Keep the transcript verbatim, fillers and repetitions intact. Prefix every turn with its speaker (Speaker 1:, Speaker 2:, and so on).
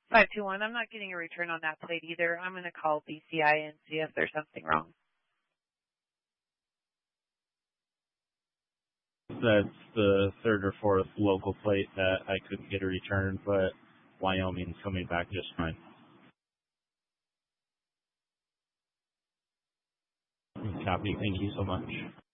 Speaker 1: five two one. I'm not getting a return on that plate either. I'm going to call B C I and see if there's something wrong.
Speaker 2: That's the third or fourth local plate that I couldn't get a return, but Wyoming's coming back just fine. Copy. Thank you so much.